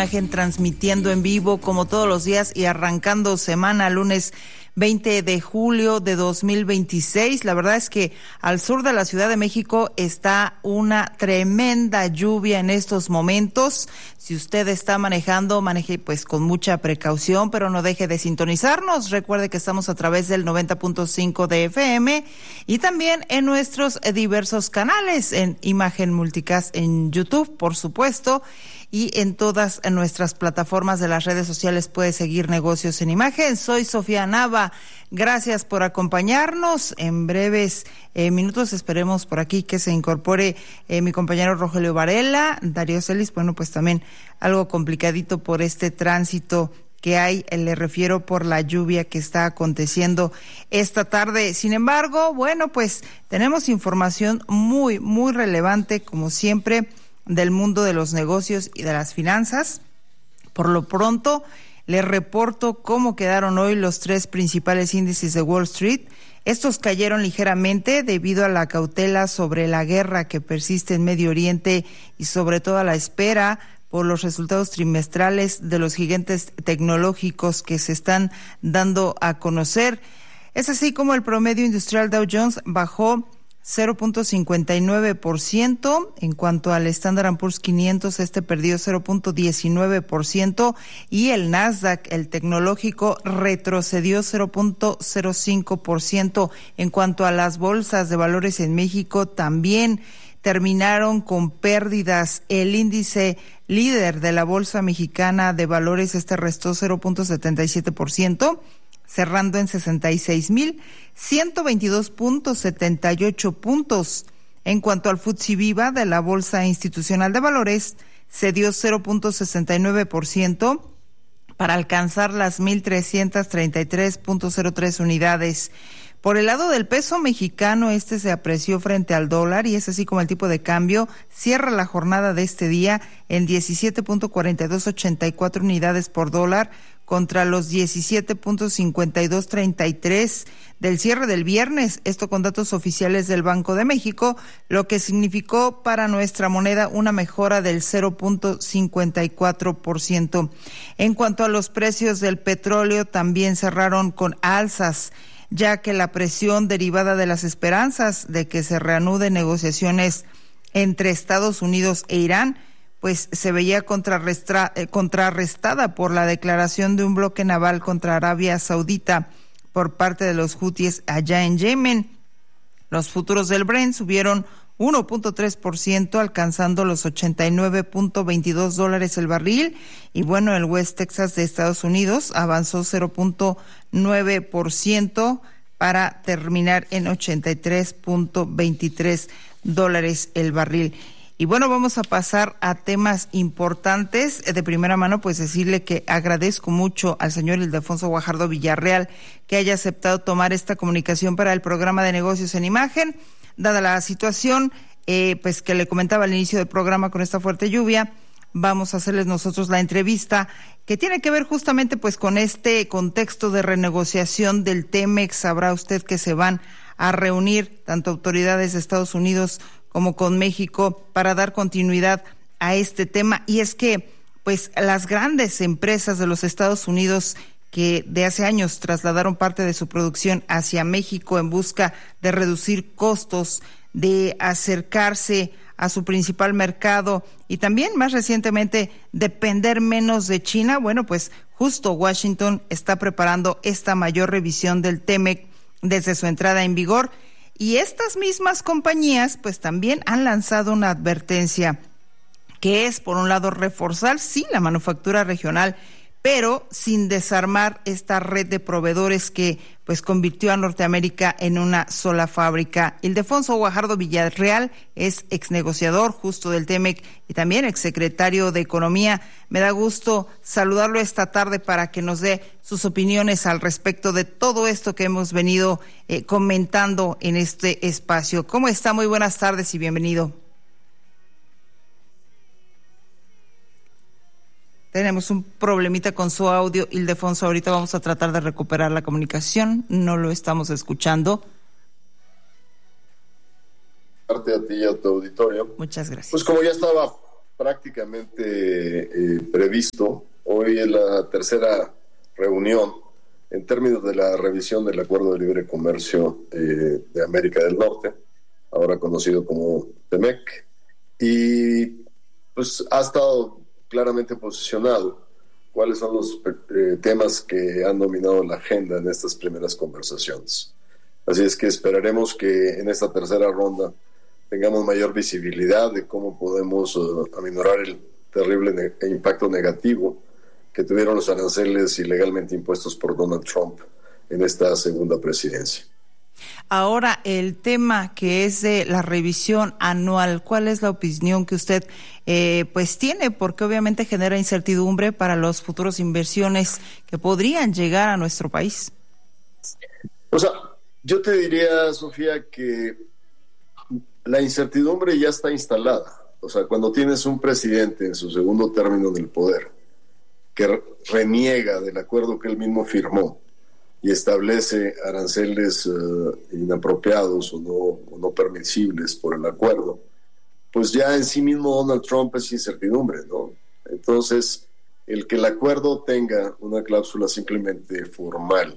Imagen, transmitiendo en vivo como todos los días y arrancando semana, lunes 20 de julio de 2026. La verdad es que al sur de la Ciudad de México está una tremenda lluvia en estos momentos. Si usted está manejando, maneje pues con mucha precaución, pero no deje de sintonizarnos. Recuerde que estamos a través del 90.5 de FM y también en nuestros diversos canales, en Imagen Multicast en YouTube, por supuesto, y en todas nuestras plataformas de las redes sociales puede seguir Negocios en Imagen. Soy Sofía Nava. Gracias por acompañarnos. En breves minutos esperemos por aquí que se incorpore mi compañero Rogelio Varela, Darío Celis. Bueno, pues también algo complicadito por este tránsito que hay, le refiero por la lluvia que está aconteciendo esta tarde. Sin embargo, bueno, pues tenemos información muy, muy relevante, como siempre, del mundo de los negocios y de las finanzas. Por lo pronto, les reporto cómo quedaron hoy los tres principales índices de Wall Street. Estos cayeron ligeramente debido a la cautela sobre la guerra que persiste en Medio Oriente y sobre todo a la espera por los resultados trimestrales de los gigantes tecnológicos que se están dando a conocer. Es así como el promedio industrial Dow Jones bajó 0.59%. En cuanto al Standard & Poor's 500, perdió 0.19% y el Nasdaq, el tecnológico, retrocedió 0.05%. En cuanto a las bolsas de valores en México, también terminaron con pérdidas. El índice líder de la Bolsa Mexicana de Valores, restó 0.77%. cerrando en 66,122.78 puntos. En cuanto al FTSE Viva de la Bolsa Institucional de Valores, se dio 0.69% para alcanzar las 1,333.03 unidades. Por el lado del peso mexicano, se apreció frente al dólar y es así como el tipo de cambio cierra la jornada de este día en 17.4284 unidades por dólar contra los 17.5233 del cierre del viernes, esto con datos oficiales del Banco de México, lo que significó para nuestra moneda una mejora del 0.54%. En cuanto a los precios del petróleo, también cerraron con alzas, ya que la presión derivada de las esperanzas de que se reanuden negociaciones entre Estados Unidos e Irán, pues se veía contrarrestada por la declaración de un bloque naval contra Arabia Saudita por parte de los hutíes allá en Yemen. Los futuros del Brent subieron 1.3%, alcanzando los $89.22 el barril. Y bueno, el West Texas de Estados Unidos avanzó 0.9% para terminar en $83.23 el barril. Y bueno, vamos a pasar a temas importantes. De primera mano, pues decirle que agradezco mucho al señor Ildefonso Guajardo Villarreal que haya aceptado tomar esta comunicación para el programa de Negocios en Imagen. Dada la situación, pues que le comentaba al inicio del programa con esta fuerte lluvia, vamos a hacerles nosotros la entrevista que tiene que ver justamente pues con este contexto de renegociación del TEMEC. Sabrá usted que se van a reunir tanto autoridades de Estados Unidos como con México para dar continuidad a este tema. Y es que pues las grandes empresas de los Estados Unidos que de hace años trasladaron parte de su producción hacia México en busca de reducir costos, de acercarse a su principal mercado y también más recientemente depender menos de China, bueno, pues justo Washington está preparando esta mayor revisión del TEMEC desde su entrada en vigor. Y estas mismas compañías pues también han lanzado una advertencia que es, por un lado, reforzar, sí, la manufactura regional, pero sin desarmar esta red de proveedores que pues convirtió a Norteamérica en una sola fábrica. Ildefonso Guajardo Villarreal es exnegociador justo del TEMEC y también exsecretario de Economía. Me da gusto saludarlo esta tarde para que nos dé sus opiniones al respecto de todo esto que hemos venido comentando en este espacio. ¿Cómo está? Muy buenas tardes y bienvenido. Tenemos un problemita con su audio, Ildefonso. Ahorita vamos a tratar de recuperar la comunicación. No lo estamos escuchando. A ti y a tu auditorio. Muchas gracias. Pues como ya estaba prácticamente previsto. Hoy es la tercera reunión en términos de la revisión del Acuerdo de Libre Comercio de América del Norte, ahora conocido como TEMEC, y pues ha estado claramente posicionado cuáles son los temas que han dominado la agenda en estas primeras conversaciones. Así es que esperaremos que en esta tercera ronda tengamos mayor visibilidad de cómo podemos aminorar el terrible impacto negativo que tuvieron los aranceles ilegalmente impuestos por Donald Trump en esta segunda presidencia. Ahora, el tema que es de la revisión anual, ¿cuál es la opinión que usted pues tiene? Porque obviamente genera incertidumbre para las futuras inversiones que podrían llegar a nuestro país. O sea, yo te diría, Sofía, que la incertidumbre ya está instalada. O sea, cuando tienes un presidente en su segundo término del poder que reniega del acuerdo que él mismo firmó y establece aranceles inapropiados o no permisibles por el acuerdo, pues ya en sí mismo Donald Trump es incertidumbre, ¿no? Entonces, el que el acuerdo tenga una cláusula simplemente formal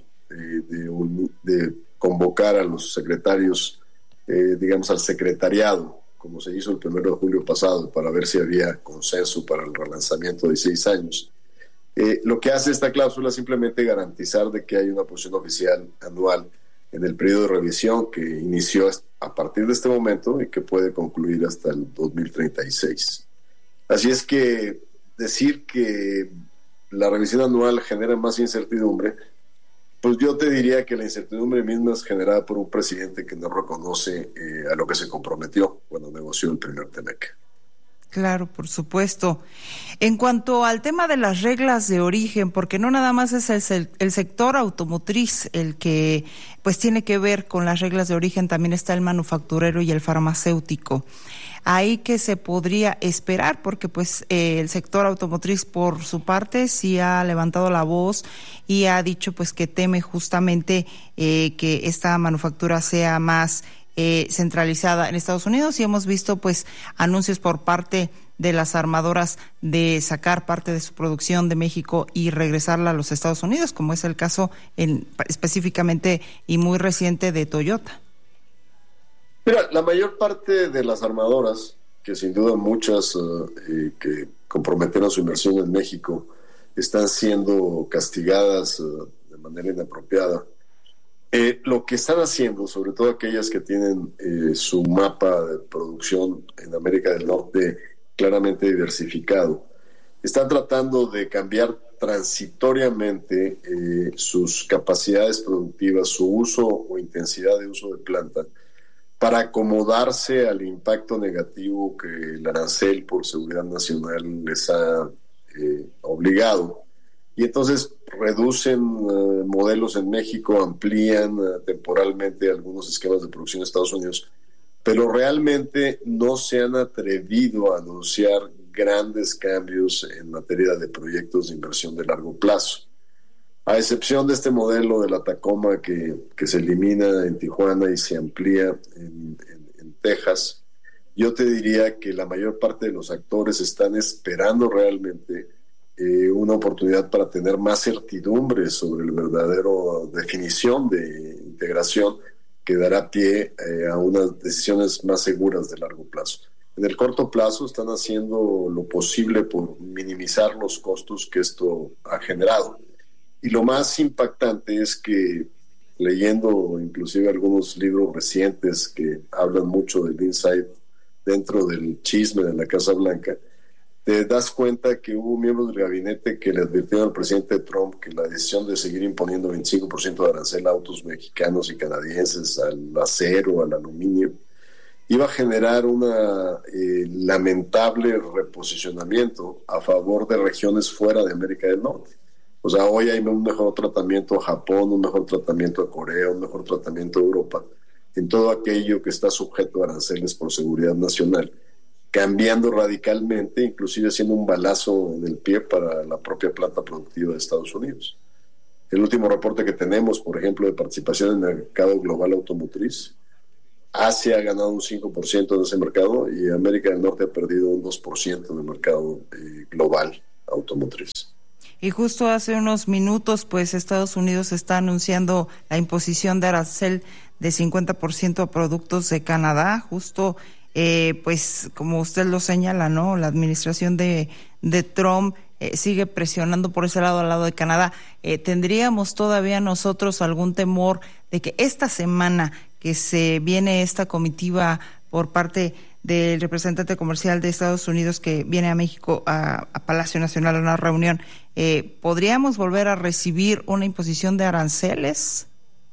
de convocar a los secretarios, digamos al secretariado, como se hizo el 1 de julio pasado, para ver si había consenso para el relanzamiento de 6 años. Lo que hace esta cláusula es simplemente garantizar de que hay una posición oficial anual en el periodo de revisión que inició a partir de este momento y que puede concluir hasta el 2036. Así es que decir que la revisión anual genera más incertidumbre, pues yo te diría que la incertidumbre misma es generada por un presidente que no reconoce a lo que se comprometió cuando negoció el primer TEMEC. Claro, por supuesto. En cuanto al tema de las reglas de origen, porque no nada más es el sector automotriz el que pues tiene que ver con las reglas de origen, también está el manufacturero y el farmacéutico. Ahí que se podría esperar, porque pues el sector automotriz por su parte sí ha levantado la voz y ha dicho pues que teme justamente que esta manufactura sea más centralizada en Estados Unidos, y hemos visto pues anuncios por parte de las armadoras de sacar parte de su producción de México y regresarla a los Estados Unidos, como es el caso específicamente y muy reciente de Toyota. Mira, la mayor parte de las armadoras, que sin duda muchas que comprometieron su inversión en México, están siendo castigadas de manera inapropiada. Lo que están haciendo, sobre todo aquellas que tienen su mapa de producción en América del Norte claramente diversificado, están tratando de cambiar transitoriamente sus capacidades productivas, su uso o intensidad de uso de planta, para acomodarse al impacto negativo que el arancel por seguridad nacional les ha obligado. Y entonces reducen modelos en México, amplían temporalmente algunos esquemas de producción en Estados Unidos, pero realmente no se han atrevido a anunciar grandes cambios en materia de proyectos de inversión de largo plazo. A excepción de este modelo de la Tacoma que se elimina en Tijuana y se amplía en Texas, yo te diría que la mayor parte de los actores están esperando realmente una oportunidad para tener más certidumbre sobre el verdadero definición de integración que dará pie a unas decisiones más seguras de largo plazo. En el corto plazo están haciendo lo posible por minimizar los costos que esto ha generado. Y lo más impactante es que, leyendo inclusive algunos libros recientes que hablan mucho del inside dentro del chisme de la Casa Blanca, te das cuenta que hubo miembros del gabinete que le advirtieron al presidente Trump que la decisión de seguir imponiendo 25% de arancel a autos mexicanos y canadienses, al acero, al aluminio, iba a generar un lamentable reposicionamiento a favor de regiones fuera de América del Norte. O sea, hoy hay un mejor tratamiento a Japón, un mejor tratamiento a Corea, un mejor tratamiento a Europa, en todo aquello que está sujeto a aranceles por seguridad nacional, cambiando radicalmente, inclusive siendo un balazo en el pie para la propia planta productiva de Estados Unidos. El último reporte que tenemos, por ejemplo, de participación en el mercado global automotriz, Asia ha ganado un 5% de ese mercado y América del Norte ha perdido un 2% del mercado global automotriz. Y justo hace unos minutos, pues Estados Unidos está anunciando la imposición de arancel de 50% a productos de Canadá. Justo, pues como usted lo señala, ¿no? La administración de Trump sigue presionando por ese lado, al lado de Canadá. ¿Tendríamos todavía nosotros algún temor de que esta semana que se viene esta comitiva por parte del representante comercial de Estados Unidos que viene a México, a Palacio Nacional, a una reunión, podríamos volver a recibir una imposición de aranceles?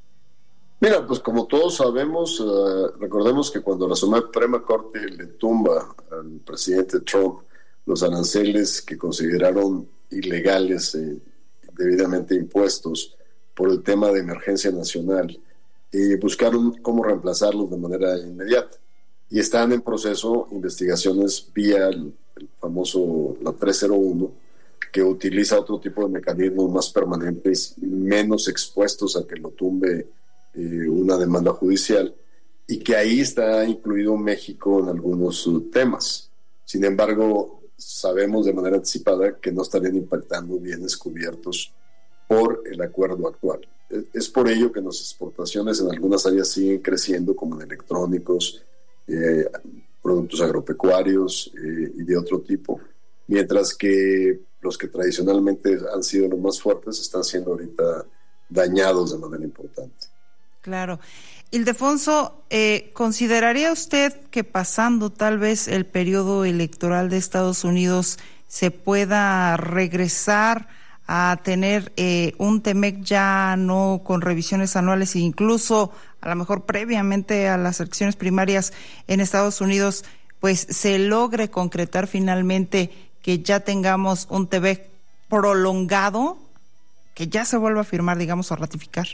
Mira, pues como todos sabemos, recordemos que cuando la Suprema Corte le tumba al presidente Trump los aranceles que consideraron ilegales, debidamente impuestos por el tema de emergencia nacional, buscaron cómo reemplazarlos de manera inmediata. Y están en proceso investigaciones vía el famoso la 301, que utiliza otro tipo de mecanismos más permanentes y menos expuestos a que lo tumbe una demanda judicial, y que ahí está incluido México en algunos temas. Sin embargo, sabemos de manera anticipada que no estarían impactando bienes cubiertos por el acuerdo actual. Es por ello que las exportaciones en algunas áreas siguen creciendo, como en electrónicos, productos agropecuarios y de otro tipo, mientras que los que tradicionalmente han sido los más fuertes están siendo ahorita dañados de manera importante. Claro. Ildefonso, ¿consideraría usted que pasando tal vez el periodo electoral de Estados Unidos se pueda regresar a tener un TEMEC ya no con revisiones anuales e incluso a lo mejor previamente a las elecciones primarias en Estados Unidos, pues se logre concretar finalmente que ya tengamos un TEMEC prolongado, que ya se vuelva a firmar, digamos, a ratificar?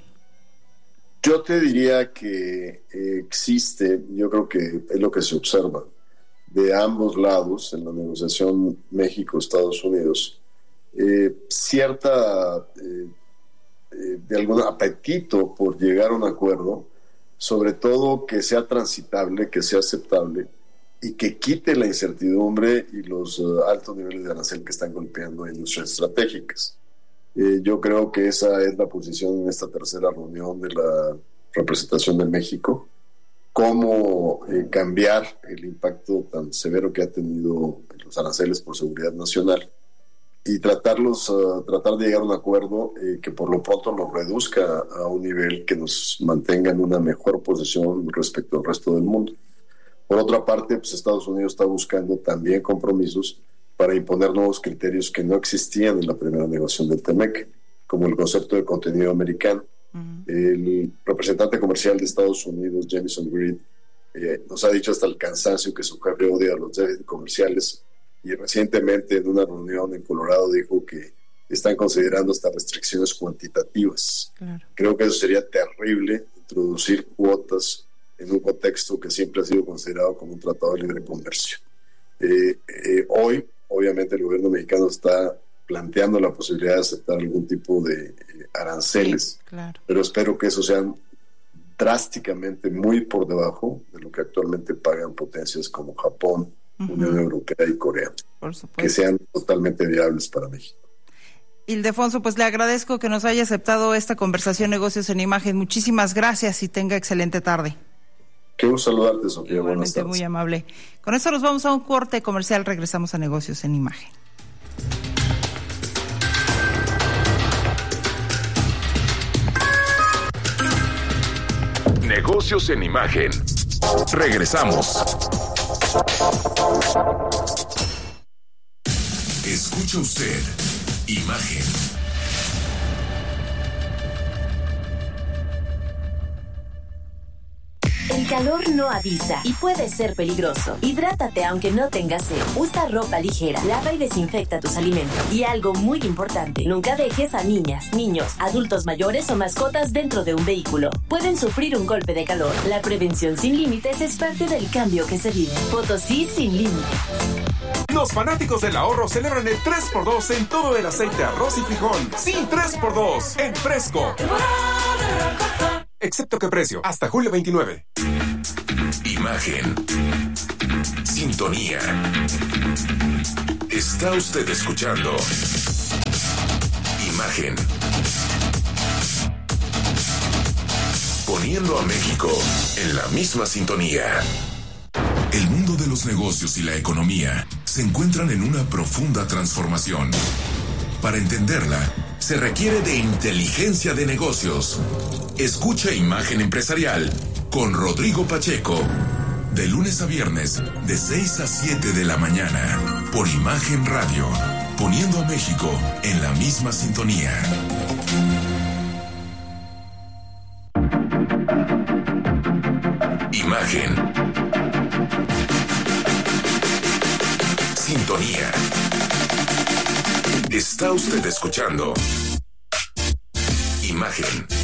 Yo te diría que existe, yo creo que es lo que se observa de ambos lados en la negociación México-Estados Unidos, cierta de algún apetito por llegar a un acuerdo, sobre todo que sea transitable, que sea aceptable y que quite la incertidumbre y los altos niveles de arancel que están golpeando industrias estratégicas. Yo creo que esa es la posición en esta tercera reunión de la representación de México, cómo cambiar el impacto tan severo que ha tenido los aranceles por seguridad nacional y tratar de llegar a un acuerdo que por lo pronto nos reduzca a un nivel que nos mantenga en una mejor posición respecto al resto del mundo. Por otra parte, pues Estados Unidos está buscando también compromisos para imponer nuevos criterios que no existían en la primera negociación del TEMEC, como el concepto de contenido americano. Uh-huh. El representante comercial de Estados Unidos, Jamieson Greed, nos ha dicho hasta el cansancio que su jefe odia a los déficits comerciales, y recientemente en una reunión en Colorado dijo que están considerando hasta restricciones cuantitativas. Claro. Creo que eso sería terrible, introducir cuotas en un contexto que siempre ha sido considerado como un tratado de libre comercio. Hoy, obviamente, el gobierno mexicano está planteando la posibilidad de aceptar algún tipo de aranceles, sí, claro, pero espero que esos sean drásticamente muy por debajo de lo que actualmente pagan potencias como Japón, uh-huh, Unión Europea y Corea, por supuesto, que sean totalmente viables para México. Ildefonso, pues le agradezco que nos haya aceptado esta conversación Negocios en Imagen. Muchísimas gracias y tenga excelente tarde. Qué gusto saludarte, Sofía. Igualmente, muy amable. Con esto nos vamos a un corte comercial. Regresamos a Negocios en Imagen. Negocios en Imagen. Regresamos. Escucha usted Imagen. El calor no avisa y puede ser peligroso. Hidrátate aunque no tengas sed. Usa ropa ligera, lava y desinfecta tus alimentos. Y algo muy importante, nunca dejes a niñas, niños, adultos mayores o mascotas dentro de un vehículo. Pueden sufrir un golpe de calor. La prevención sin límites es parte del cambio que se vive. Potosí sin límites. Los fanáticos del ahorro celebran el 3x2 en todo el aceite, arroz y frijol. Sí, 3x2 en Fresco. Excepto que precio, hasta julio 29. Imagen. Sintonía. Está usted escuchando Imagen. Poniendo a México en la misma sintonía. El mundo de los negocios y la economía se encuentran en una profunda transformación. Para entenderla, se requiere de inteligencia de negocios. Escucha Imagen Empresarial con Rodrigo Pacheco. De lunes a viernes, de 6 a 7 de la mañana, por Imagen Radio. Poniendo a México en la misma sintonía. Imagen. Sintonía. Está usted escuchando Imagen.